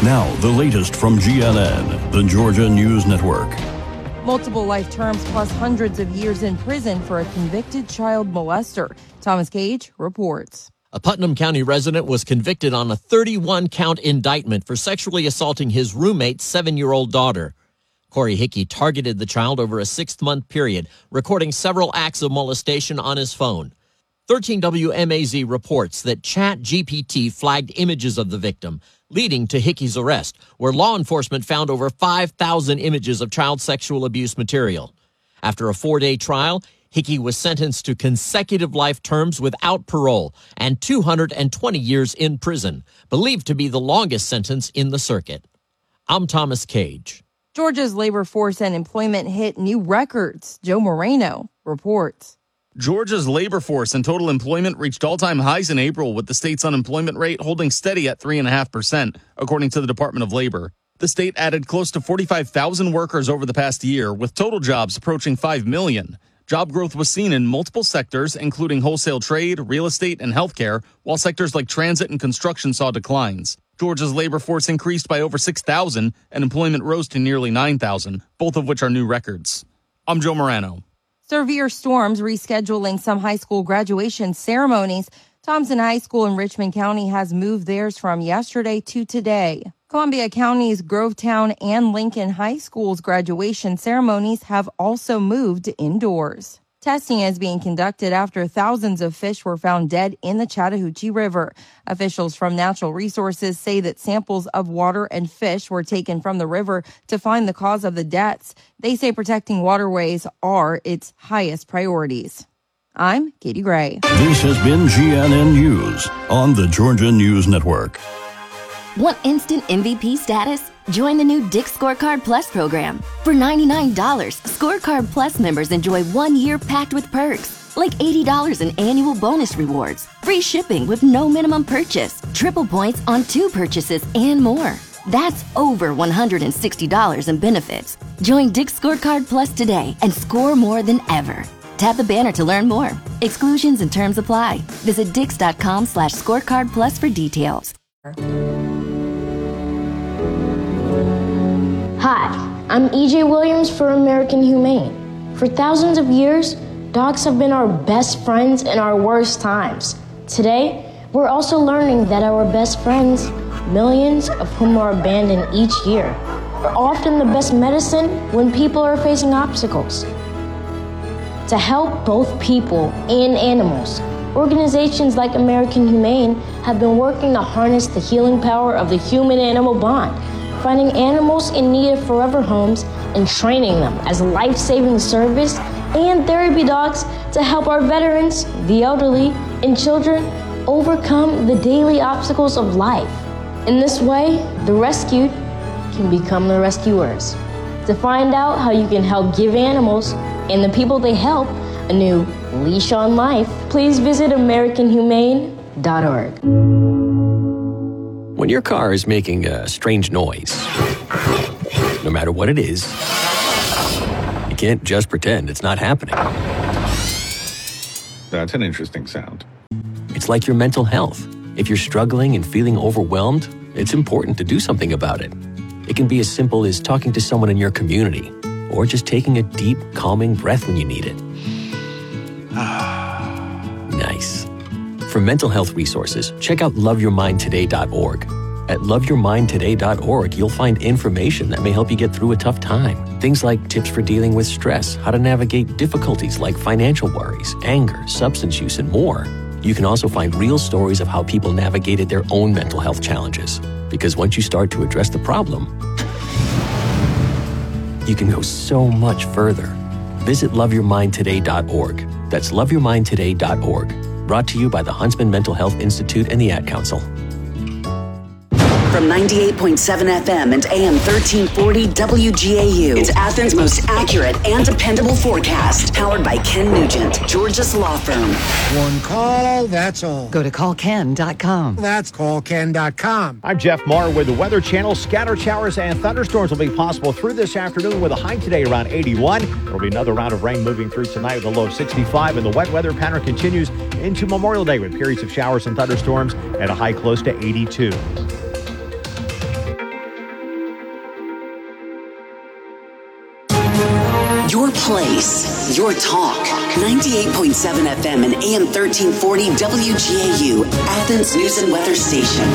Now, the latest from GNN, the Georgia News Network. Multiple life terms plus hundreds of years in prison for a convicted child molester. Thomas Cage reports. A Putnam County resident was convicted on a 31-count indictment for sexually assaulting his roommate's 7-year-old daughter. Corey Hickey targeted the child over a 6-month period, recording several acts of molestation on his phone. 13 WMAZ reports that ChatGPT flagged images of the victim, leading to Hickey's arrest, where law enforcement found over 5,000 images of child sexual abuse material. After a 4-day trial, Hickey was sentenced to consecutive life terms without parole and 220 years in prison, believed to be the longest sentence in the circuit. I'm Thomas Cage. Georgia's labor force and employment hit new records. Joe Moreno reports. Georgia's labor force and total employment reached all-time highs in April, with the state's unemployment rate holding steady at 3.5%, according to the Department of Labor. The state added close to 45,000 workers over the past year, with total jobs approaching 5 million. Job growth was seen in multiple sectors, including wholesale trade, real estate, and healthcare, while sectors like transit and construction saw declines. Georgia's labor force increased by over 6,000, and employment rose to nearly 9,000, both of which are new records. I'm Joe Morano. Severe storms rescheduling some high school graduation ceremonies. Thompson High School in Richmond County has moved theirs from yesterday to today. Columbia County's Grovetown and Lincoln High School's graduation ceremonies have also moved indoors. Testing is being conducted after thousands of fish were found dead in the Chattahoochee River. Officials from Natural Resources say that samples of water and fish were taken from the river to find the cause of the deaths. They say protecting waterways are its highest priorities. I'm Katie Gray. This has been GNN News on the Georgia News Network. Want instant MVP status? Join the new Dick's Scorecard Plus program. For $99, Scorecard Plus members enjoy 1 year packed with perks, like $80 in annual bonus rewards, free shipping with no minimum purchase, triple points on 2 purchases, and more. That's over $160 in benefits. Join Dick's Scorecard Plus today and score more than ever. Tap the banner to learn more. Exclusions and terms apply. Visit dix.com/scorecard plus for details. Hi, I'm E.J. Williams for American Humane. For thousands of years, dogs have been our best friends in our worst times. Today, we're also learning that our best friends, millions of whom are abandoned each year, are often the best medicine when people are facing obstacles. To help both people and animals, organizations like American Humane have been working to harness the healing power of the human-animal bond, finding animals in need of forever homes and training them as life-saving service and therapy dogs to help our veterans, the elderly, and children overcome the daily obstacles of life. In this way, the rescued can become the rescuers. To find out how you can help give animals and the people they help a new leash on life, please visit AmericanHumane.org. When your car is making a strange noise, no matter what it is, you can't just pretend it's not happening. That's an interesting sound. It's like your mental health. If you're struggling and feeling overwhelmed, it's important to do something about it. It can be as simple as talking to someone in your community, or just taking a deep, calming breath when you need it. Nice. For mental health resources, check out loveyourmindtoday.org. At loveyourmindtoday.org, you'll find information that may help you get through a tough time. Things like tips for dealing with stress, how to navigate difficulties like financial worries, anger, substance use, and more. You can also find real stories of how people navigated their own mental health challenges. Because once you start to address the problem, you can go so much further. Visit loveyourmindtoday.org. That's loveyourmindtoday.org. Brought to you by the Huntsman Mental Health Institute and the Ad Council. From 98.7 FM and AM 1340 WGAU. It's Athens' most accurate and dependable forecast. Powered by Ken Nugent, Georgia's law firm. One call, that's all. Go to callken.com. That's callken.com. I'm Jeff Marr with the Weather Channel. Scattered showers and thunderstorms will be possible through this afternoon with a high today around 81. There will be another round of rain moving through tonight with a low of 65. And the wet weather pattern continues into Memorial Day with periods of showers and thunderstorms at a high close to 82. Your place, your talk. 98.7 FM and AM 1340 WGAU, Athens News and Weather Station.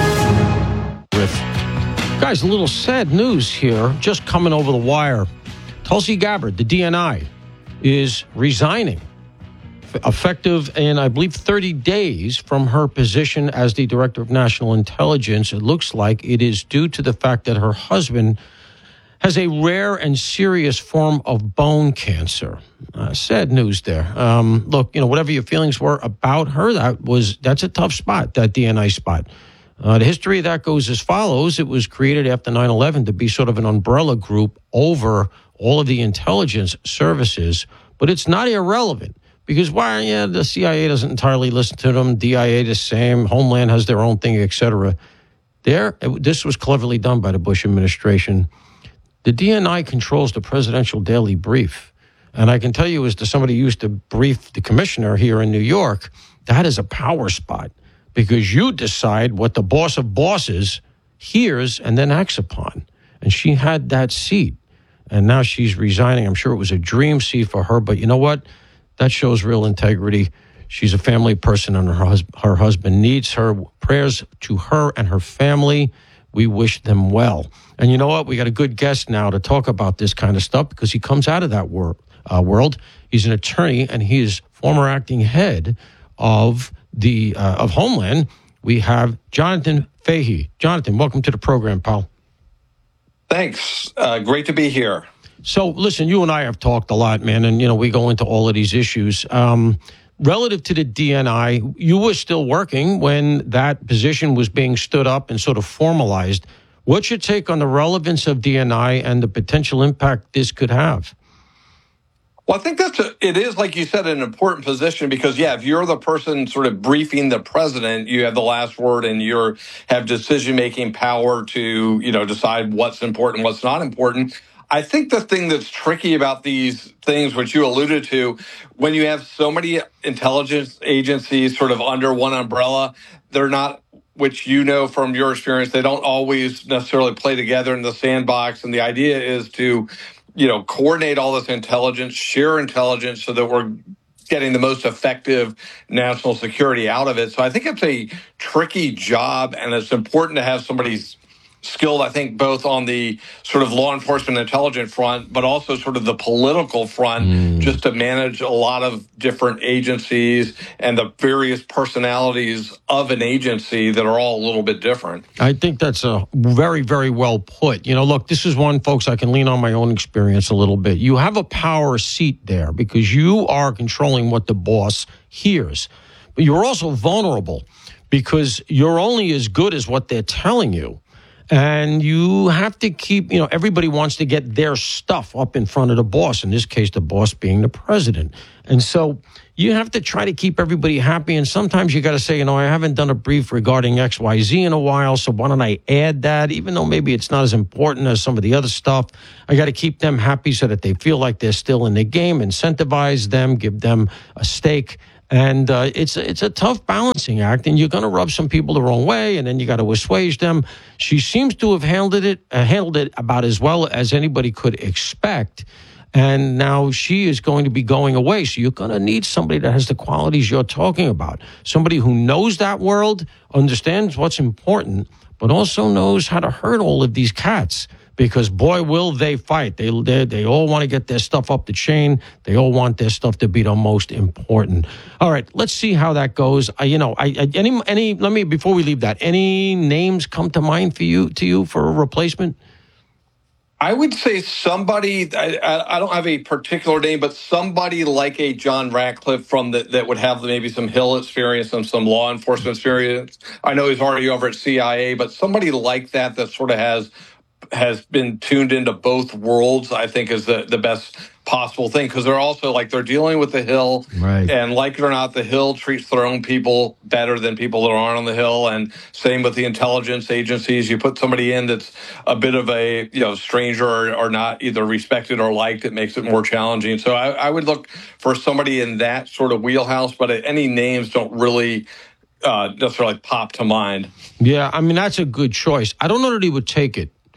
Guys, a little sad news here, just coming over the wire. Tulsi Gabbard, the DNI, is resigning, effective in, I believe, 30 days from her position as the Director of National Intelligence. It looks like it is due to the fact that her husband has a rare and serious form of bone cancer. Sad news there. Look, whatever your feelings were about her, that's a tough spot, that DNI spot. The history of that goes as follows. It was created after 9/11 to be sort of an umbrella group over all of the intelligence services, but it's not irrelevant because the CIA doesn't entirely listen to them, DIA the same, Homeland has their own thing, etc. This was cleverly done by the Bush administration. The DNI controls the presidential daily brief. And I can tell you, as somebody who used to brief the commissioner here in New York, that is a power spot because you decide what the boss of bosses hears and then acts upon. And she had that seat. And now she's resigning. I'm sure it was a dream seat for her. But you know what? That shows real integrity. She's a family person and her husband needs her. Prayers to her and her family. We wish them well. And you know what? We got a good guest now to talk about this kind of stuff because he comes out of that world. He's an attorney and he is former acting head of Homeland. We have Jonathan Fahey. Jonathan, welcome to the program, pal. Thanks. Great to be here. So, listen, you and I have talked a lot, man, and, we go into all of these issues. Relative to the DNI, you were still working when that position was being stood up and sort of formalized. What's your take on the relevance of DNI and the potential impact this could have? Well, I think it is, like you said, an important position because, if you're the person sort of briefing the president, you have the last word and you have decision-making power to, decide what's important, what's not important. I think the thing that's tricky about these things, which you alluded to, when you have so many intelligence agencies sort of under one umbrella, they're not, which from your experience, they don't always necessarily play together in the sandbox. And the idea is to, coordinate all this intelligence, share intelligence so that we're getting the most effective national security out of it. So I think it's a tricky job, and it's important to have somebody's skilled, I think, both on the sort of law enforcement intelligence front, but also sort of the political front, just to manage a lot of different agencies and the various personalities of an agency that are all a little bit different. I think that's a very, very well put. Look, this is one, folks, I can lean on my own experience a little bit. You have a power seat there because you are controlling what the boss hears, but you're also vulnerable because you're only as good as what they're telling you. And you have to keep, everybody wants to get their stuff up in front of the boss, in this case, the boss being the president. And so you have to try to keep everybody happy. And sometimes you got to say, I haven't done a brief regarding XYZ in a while, so why don't I add that? Even though maybe it's not as important as some of the other stuff, I got to keep them happy so that they feel like they're still in the game, incentivize them, give them a stake. And it's a tough balancing act, and you're going to rub some people the wrong way, and then you got to assuage them. She seems to have handled it about as well as anybody could expect. And now she is going to be going away. So you're going to need somebody that has the qualities you're talking about. Somebody who knows that world, understands what's important, but also knows how to herd all of these cats. Because, boy, will they fight. They all want to get their stuff up the chain. They all want their stuff to be the most important. All right, let's see how that goes. Let me, before we leave that, any names come to mind to you for a replacement? I would say somebody, I don't have a particular name, but somebody like a John Ratcliffe that would have maybe some Hill experience and some law enforcement experience. I know he's already over at CIA, but somebody like that sort of has been tuned into both worlds, I think is the best possible thing, because they're also they're dealing with the Hill, right? And like it or not, the Hill treats their own people better than people that aren't on the Hill, and same with the intelligence agencies. You put somebody in that's a bit of a stranger or not either respected or liked, it makes it more challenging. So I would look for somebody in that sort of wheelhouse, but any names don't really necessarily pop to mind. Yeah, I mean, that's a good choice. I don't know that he would take it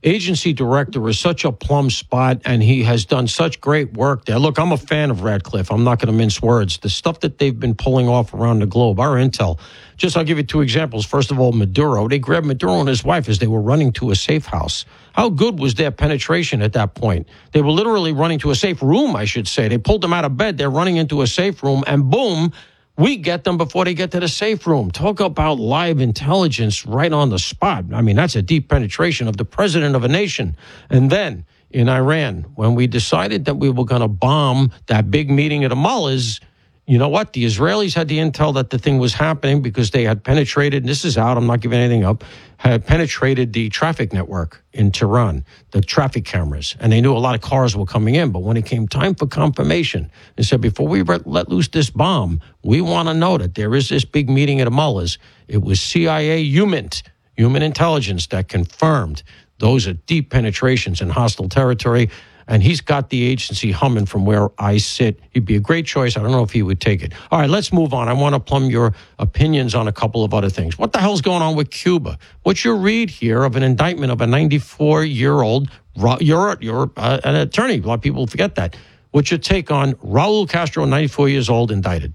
agency director is such a plum spot, and he has done such great work there. Look, I'm a fan of Radcliffe. I'm not going to mince words. The stuff that they've been pulling off around the globe, our intel. I'll give you two examples. First of all, Maduro. They grabbed Maduro and his wife as they were running to a safe house. How good was their penetration at that point? They were literally running to a safe room, I should say. They pulled them out of bed. They're running into a safe room, and boom, we get them before they get to the safe room. Talk about live intelligence right on the spot. I mean, that's a deep penetration of the president of a nation. And then in Iran, when we decided that we were going to bomb that big meeting at the mullahs, you know what? The Israelis had the intel that the thing was happening because they had penetrated, and this is out, I'm not giving anything up, had penetrated the traffic network in Tehran, the traffic cameras, and they knew a lot of cars were coming in. But when it came time for confirmation, they said, before we let loose this bomb, we want to know that there is this big meeting at the mullahs. It was CIA human intelligence that confirmed those are deep penetrations in hostile territory. And he's got the agency humming from where I sit. He'd be a great choice. I don't know if he would take it. All right, let's move on. I want to plumb your opinions on a couple of other things. What the hell's going on with Cuba? What's your read here of an indictment of a 94-year-old? You're an attorney. A lot of people forget that. What's your take on Raul Castro, 94 years old, indicted?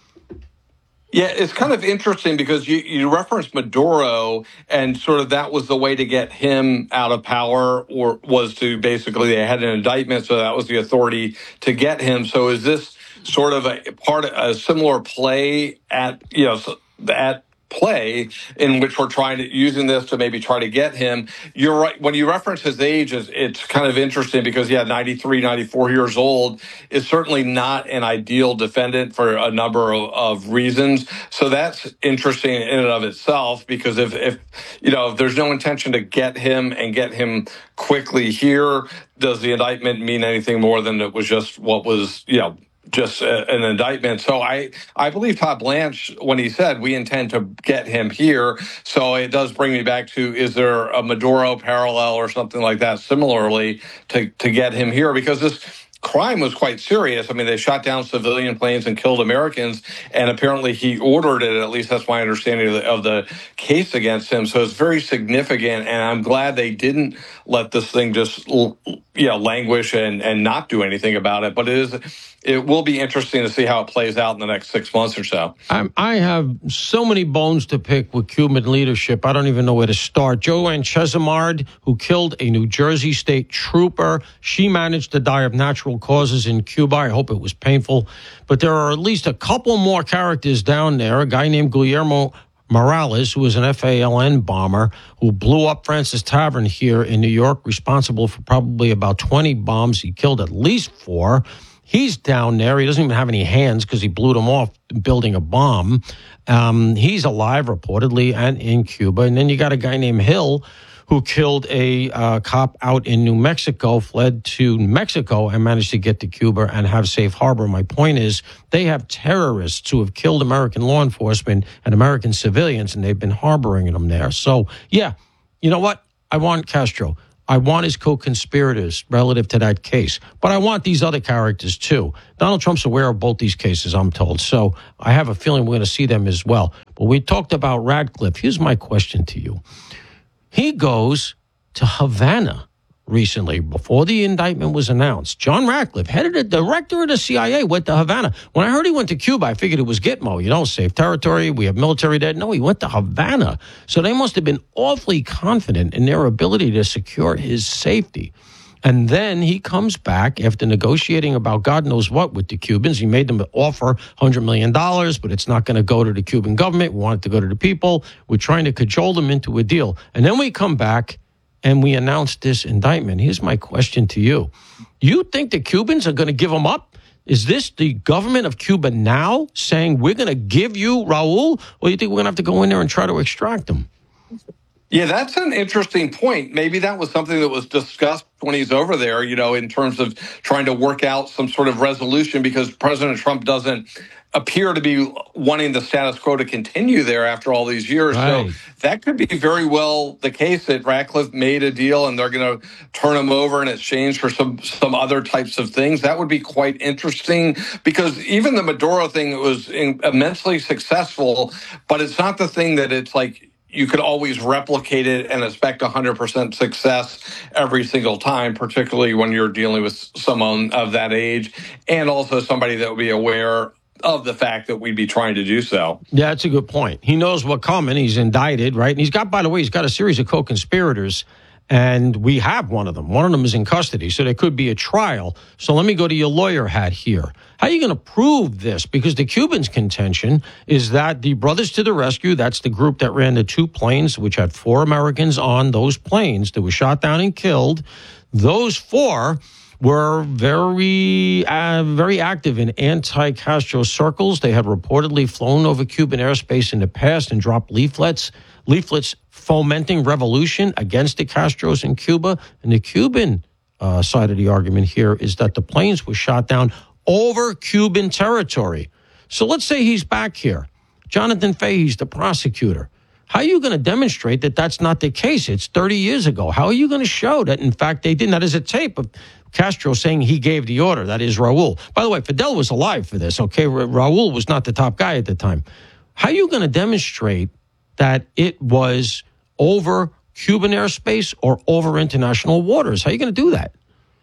Yeah, it's kind of interesting because you referenced Maduro, and sort of that was the way to get him out of power, or was to basically they had an indictment, so that was the authority to get him. So is this sort of a similar play at play in which we're using this to maybe try to get him? You're right. When you reference his age, it's kind of interesting because, 93, 94 years old is certainly not an ideal defendant for a number of reasons. So that's interesting in and of itself, because if there's no intention to get him and get him quickly here, does the indictment mean anything more than it was just what was, just an indictment? So I believe Todd Blanche when he said we intend to get him here. So it does bring me back to, is there a Maduro parallel or something like that similarly to get him here? Because this crime was quite serious. I mean, they shot down civilian planes and killed Americans, and apparently he ordered it. At least that's my understanding of the case against him. So it's very significant, and I'm glad they didn't let this thing just languish and not do anything about it. But it will be interesting to see how it plays out in the next 6 months or so. I have so many bones to pick with Cuban leadership. I don't even know where to start. Joanne Chesimard, who killed a New Jersey state trooper, she managed to die of natural causes in Cuba. I hope it was painful. But there are at least a couple more characters down there. A guy named Guillermo Morales, who was an FALN bomber who blew up Francis Tavern here in New York, responsible for probably about 20 bombs. He killed at least 4. He's down there. He doesn't even have any hands because he blew them off building a bomb. He's alive, reportedly, and in Cuba. And then you got a guy named Hill who killed a cop out in New Mexico, fled to Mexico, and managed to get to Cuba and have safe harbor. My point is, they have terrorists who have killed American law enforcement and American civilians, and they've been harboring them there. So, yeah, you know what? I want Castro. I want his co-conspirators relative to that case. But I want these other characters, too. Donald Trump's aware of both these cases, I'm told. So I have a feeling we're going to see them as well. But we talked about Radcliffe. Here's my question to you. He goes to Havana recently, before the indictment was announced. John Radcliffe, headed the director of the CIA, went to Havana. When I heard he went to Cuba, I figured it was Gitmo, safe territory, we have military there. No, he went to Havana. So they must have been awfully confident in their ability to secure his safety. And then he comes back after negotiating about God knows what with the Cubans. He made them offer $100 million, but it's not going to go to the Cuban government. We want it to go to the people. We're trying to cajole them into a deal. And then we come back and we announced this indictment. Here's my question to you. You think the Cubans are going to give him up? Is this the government of Cuba now saying we're going to give you Raul? Or do you think we're going to have to go in there and try to extract him? Yeah, that's an interesting point. Maybe that was something that was discussed when he's over there, in terms of trying to work out some sort of resolution, because President Trump doesn't appear to be wanting the status quo to continue there after all these years. Right. So that could be very well the case that Radcliffe made a deal and they're going to turn him over in exchange for some other types of things. That would be quite interesting, because even the Maduro thing was immensely successful, but it's not the thing that it's like, you could always replicate it and expect 100% success every single time, particularly when you're dealing with someone of that age and also somebody that would be aware of the fact that we'd be trying to do so. Yeah, that's a good point. He knows what's coming. He's indicted, right? And he's got, by the way, he's got a series of co-conspirators, and we have one of them. One of them is in custody, so there could be a trial. So let me go to your lawyer hat here. How are you going to prove this? Because the Cubans' contention is that the Brothers to the Rescue, that's the group that ran the 2 planes, which had 4 Americans on those planes that were shot down and killed, those 4 were very active in anti-Castro circles. They had reportedly flown over Cuban airspace in the past and dropped leaflets fomenting revolution against the Castros in Cuba. And the Cuban side of the argument here is that the planes were shot down over Cuban territory. So let's say he's back here. Jonathan Fahey's the prosecutor. How are you going to demonstrate that that's not the case? It's 30 years ago. How are you going to show that, in fact, they didn't? That is a tape of Castro saying he gave the order. That is Raul. By the way, Fidel was alive for this, okay? Raul was not the top guy at the time. How are you going to demonstrate that it was over Cuban airspace or over international waters? How are you going to do that?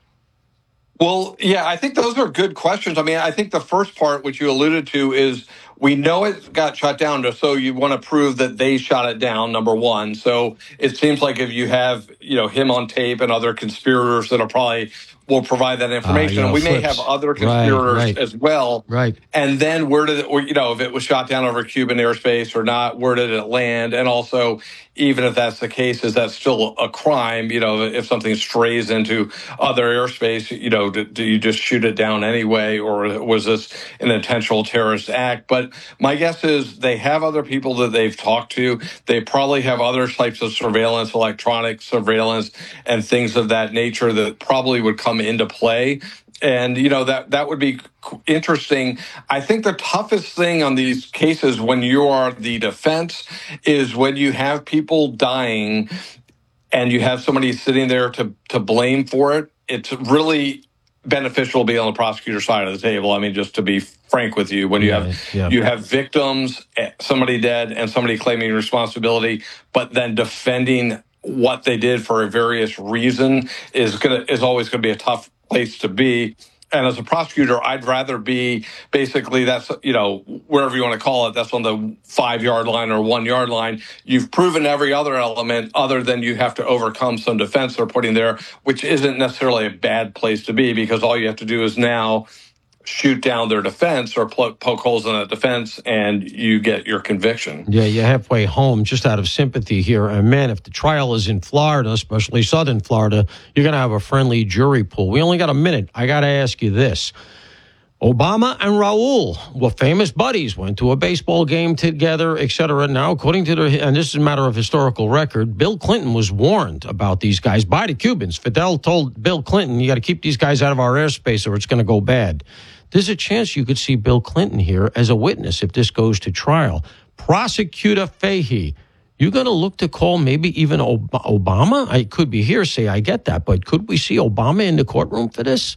Well, yeah, I think those are good questions. I mean, I think the first part, which you alluded to, is we know it got shot down, so you want to prove that they shot it down, number one. So it seems like if you have, him on tape and other conspirators that are probably will provide that information. And we may have other conspirators as well. Right. And then where did it, if it was shot down over Cuban airspace or not, where did it land? And also, even if that's the case, is that still a crime? If something strays into other airspace, do you just shoot it down anyway? Or was this an intentional terrorist act? But my guess is they have other people that they've talked to. They probably have other types of surveillance, electronic surveillance, and things of that nature that probably would come into play. And, that would be interesting. I think the toughest thing on these cases when you are the defense is when you have people dying and you have somebody sitting there to blame for it. It's really beneficial to be on the prosecutor's side of the table. I mean, just to be frank with you, when you have victims, somebody dead and somebody claiming responsibility, but then defending what they did for a various reason is always going to be a tough place to be. And as a prosecutor, I'd rather be basically that's, wherever you want to call it, that's on the 5-yard line or 1-yard line. You've proven every other element other than you have to overcome some defense they're putting there, which isn't necessarily a bad place to be because all you have to do is now shoot down their defense or poke holes in that defense and you get your conviction. Yeah, you're halfway home just out of sympathy here. And man, if the trial is in Florida, especially southern Florida, you're going to have a friendly jury pool. We only got a minute. I got to ask you this. Obama and Raul were famous buddies, went to a baseball game together, etc. Now, according to and this is a matter of historical record, Bill Clinton was warned about these guys by the Cubans. Fidel told Bill Clinton, you got to keep these guys out of our airspace or it's going to go bad. There's a chance you could see Bill Clinton here as a witness if this goes to trial. Prosecutor Fahey, you're going to look to call maybe even Obama? It could be hearsay, I get that, but could we see Obama in the courtroom for this?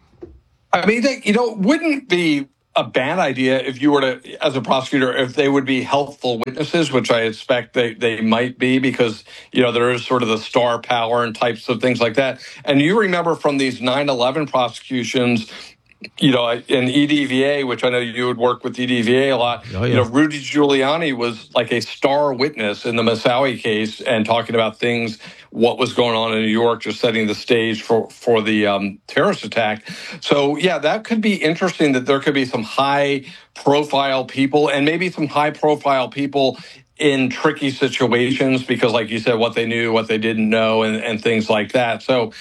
I mean, wouldn't be a bad idea if you were to, as a prosecutor, if they would be helpful witnesses, which I expect they might be because, there is sort of the star power and types of things like that. And you remember from these 9/11 prosecutions, in EDVA, which I know you would work with EDVA a lot, Rudy Giuliani was like a star witness in the Moussaoui case and talking about things, what was going on in New York, just setting the stage for the terrorist attack. So, yeah, that could be interesting that there could be some high-profile people and maybe some high-profile people in tricky situations because, like you said, what they knew, what they didn't know, and things like that. So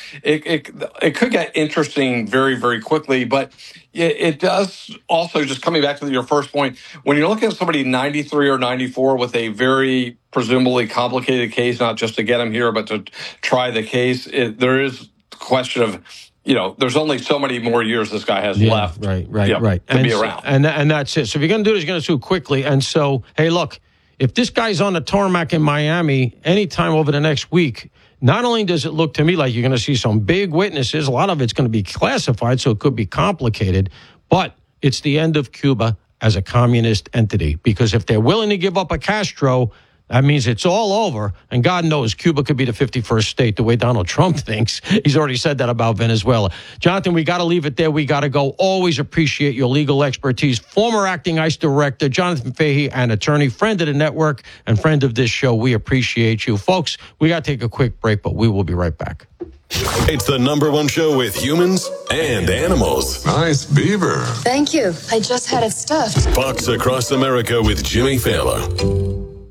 it could get interesting very, very quickly. But it does also, just coming back to your first point, when you're looking at somebody 93 or 94 with a very presumably complicated case, not just to get them here, but to try the case, there is the question of, there's only so many more years this guy has left. Right. To be around. And that's it. So if you're going to do this, you're going to sue quickly. And so, hey, look, if this guy's on the tarmac in Miami anytime over the next week, not only does it look to me like you're going to see some big witnesses, a lot of it's going to be classified, so it could be complicated, but it's the end of Cuba as a communist entity. Because if they're willing to give up a Castro, That means it's all over, and God knows Cuba could be the 51st state the way Donald Trump thinks. He's already said that about Venezuela. Jonathan, we got to leave it there. We got to go. Always appreciate your legal expertise. Former acting ICE director, Jonathan Fahey, an attorney, friend of the network, and friend of this show. We appreciate you. Folks, we got to take a quick break, but we will be right back. It's the #1 show with humans and animals. Nice beaver. Thank you. I just had it stuffed. Fox Across America with Jimmy Fallon.